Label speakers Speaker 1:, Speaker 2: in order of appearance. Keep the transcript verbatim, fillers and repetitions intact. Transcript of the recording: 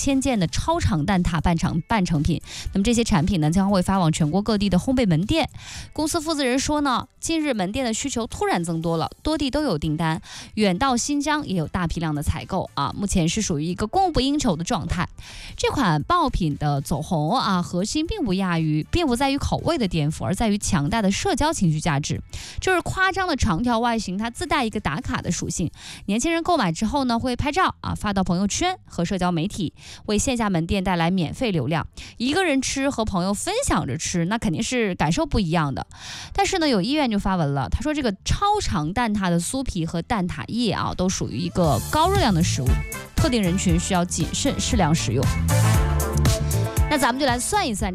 Speaker 1: 千件的超长蛋挞半成半成品。那么这些产品呢，将会发往全国各地的烘焙门店。公司负责人说呢，近日门店的需求突然增多了，多地都有订单，远到新疆也有大批量的采购啊，目前是属于一个供不应求的状态。这款爆品的走红啊，核心并不亚于，并不在于口味的颠覆，而在于强大的社交情绪价值。就是夸张的长条外形，它自带一个打卡的属性，年轻人购买之后呢，会拍照啊发到朋友圈和社交媒体，为线下门店带来免费流量。一个人吃和朋友分享着吃，那肯定是感受不一样的。但是呢，有医院就发文了，他说这个超长蛋挞的酥皮和蛋挞液啊，都属于一个高热量的食物，特定人群需要谨慎适量食用。那咱们就来算一算。